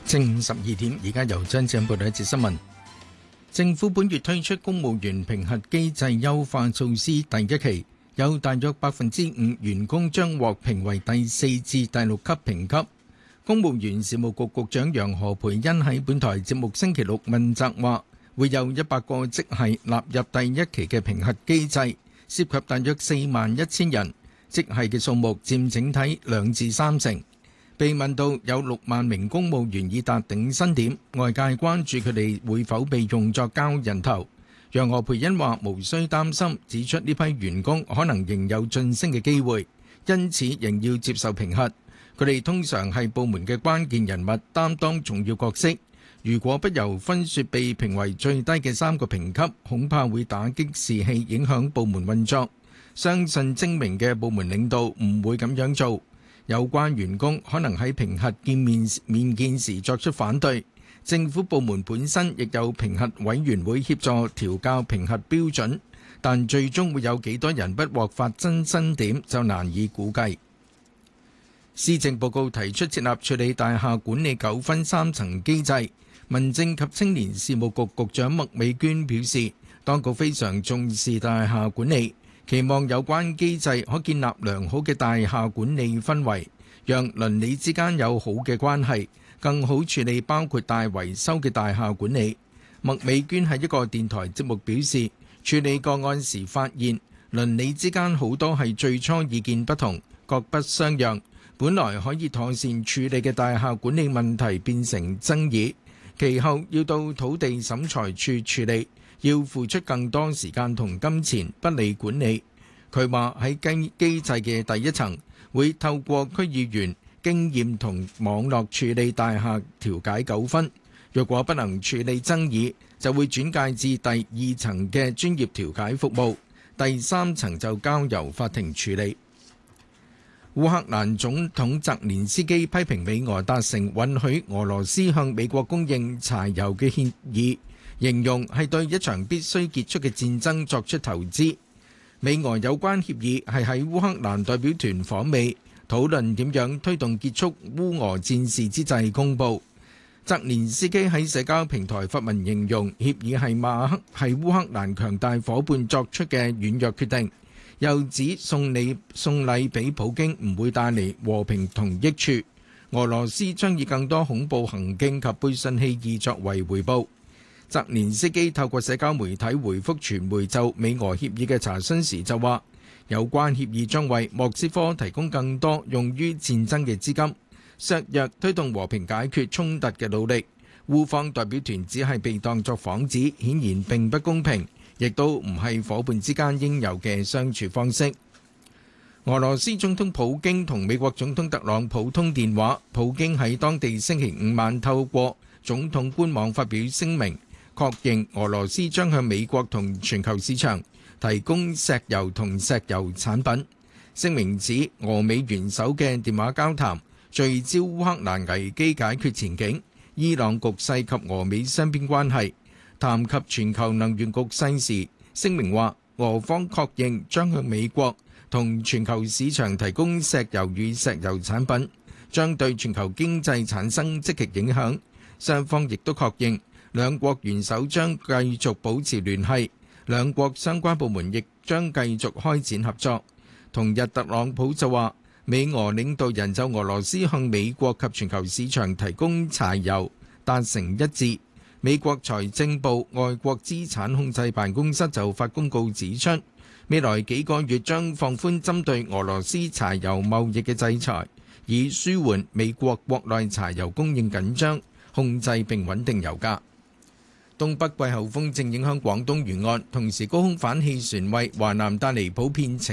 正午12點，而家由張正報道一節新聞。政府本月推出公務員評核機制優化措施第一期，有大約5%員工將獲評為第4至第6級評級。公務員事務局局長楊何蓓茵喺本台節目星期六問責話，會有100個職系納入第一期嘅評核機制，涉及大約41000人，職系嘅數目佔整體2至3成。被問到有6萬名公務員已達頂薪點，外界關注佢哋會否被用作交人頭，楊何蓓茵話無需擔心，指出呢批員工可能仍有晉升嘅機會，因此仍要接受評核。佢哋通常係部門嘅關鍵人物，擔當重要角色。如果不由分說被評為最低嘅3個評級，恐怕會打擊士氣，影響部門運作。相信精明嘅部門領導唔會咁樣做。有關員工可能喺評核面見時作出反對，政府部門本身亦有評核委員會協助調校評核標準，但最終會有幾多人不獲發真薪點就難以估計。施政報告提出設立處理大廈管理糾紛3層機制，民政及青年事務局局長麥美娟表示，當局非常重視大廈管理，期望有關機制可建立良好嘅大廈管理氛圍，讓鄰里之間有好嘅關係，更好處理包括大維修嘅大廈管理。麥美娟喺一個電台節目表示，處理個案時發現鄰里之間好多係最初意見不同，各不相讓，本來可以妥善處理嘅大廈管理問題變成爭議，其後要到土地審裁處處理，要付出更多時間同金錢，不利管理。佢話喺機制嘅第一層，會透過區議員經驗同網絡處理大廈調解糾紛，若果不能處理爭議，就會轉介至第2層嘅專業調解服務，第3層就交由法庭處理。烏克蘭總統澤連斯基批評美俄達成允許俄羅斯向美國供應柴油嘅協議，形容係對一場必須結束嘅戰爭作出投資。美俄有關協議係喺烏克蘭代表團訪美討論點樣推動結束烏俄戰事之際公佈。澤連斯基喺社交平台發文形容協議係烏克蘭強大夥伴作出嘅軟弱決定，又指送禮俾普京唔會帶嚟和平同益處，俄羅斯將以更多恐怖行徑及背信棄義作為回報。澤連斯基透過社交媒體回覆傳媒就美俄協議嘅查詢時就話，有關協議將為莫斯科提供更多用於戰爭嘅資金，削弱推動和平解決衝突嘅努力。烏方代表團只係被當作幌子，顯然並不公平，亦都唔係夥伴之間應有嘅相處方式。俄羅斯總統普京同美國總統特朗普通電話，普京喺當地星期5晚透過總統官網發表聲明，確認俄羅斯將向美國同全球市場提供石油同石油產品。聲明指俄美元首嘅電話交談聚焦烏克蘭危機解決前景、伊朗局勢及俄美雙邊關係。談及全球能源局勢時，聲明話俄方確認將向美國同全球市場提供石油與石油產品，將對全球經濟產生積極影響。雙方亦都確認兩國元首將繼續保持聯繫，兩國相關部門亦將繼續開展合作。同日，特朗普就話，美俄領導人就俄羅斯向美國及全球市場提供柴油達成一致。美國財政部外國資產控制辦公室就發公告指出，未來幾個月將放寬針對俄羅斯柴油貿易嘅制裁，以舒緩美國國內柴油供應緊張，控制並穩定油價。東北季候風正影響廣東沿岸，同時高空反氣旋為華南帶嚟普遍晴